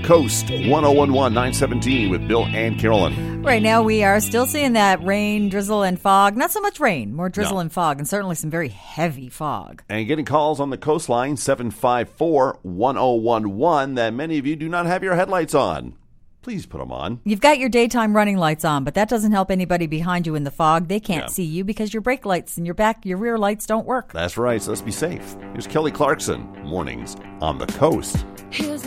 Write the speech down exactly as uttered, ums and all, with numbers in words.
Coast, one oh one point one, nine seventeen with Bill and Carolyn. Right now we are still seeing that rain, drizzle, and fog. Not so much rain, more drizzle No. and fog, and certainly some very heavy fog. And getting calls on the coastline, seven five four, one oh one one, that many of you do not have your headlights on. Please put them on. You've got your daytime running lights on, but that doesn't help anybody behind you in the fog. They can't Yeah. see you because your brake lights and your back, your rear lights don't work. That's right, so let's be safe. Here's Kelly Clarkson, Mornings on the Coast.